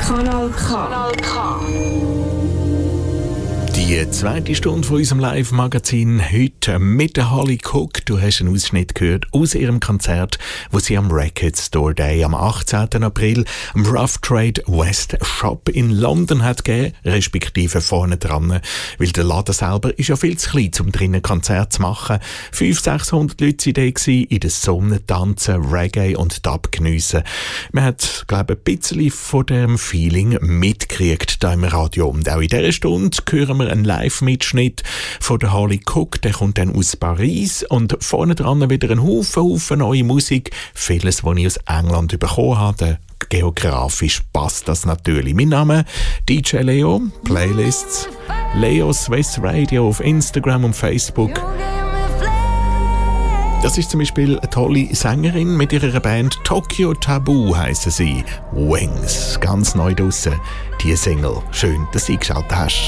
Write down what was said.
Kanal K. Kanal K. Die zweite Stunde von unserem Live-Magazin heute mit der Holly Cook. Du hast einen Ausschnitt gehört aus ihrem Konzert, wo sie am Record Store Day am 18. April am Rough Trade West Shop in London hat gegeben, respektive vorne dran, weil der Laden selber ist ja viel zu klein, um drinnen Konzert zu machen. 500-600 Leute waren da, in der Sonne tanzen, Reggae und Dub geniessen. Man hat, glaube ich, ein bisschen von dem Feeling mitgekriegt hier im Radio. Und auch in dieser Stunde hören wir einen Live-Mitschnitt von der Holly Cook, der kommt dann aus Paris und vorne dran wieder ein Haufen neue Musik, vieles, was ich aus England bekommen habe. Geografisch passt das natürlich. Mein Name DJ Leo, Playlists Leo Swiss Radio auf Instagram und Facebook. Das ist zum Beispiel eine tolle Sängerin mit ihrer Band Tokyo Taboo heissen sie. Wings, ganz neu draussen, die Single. Schön, dass du eingeschaltet hast.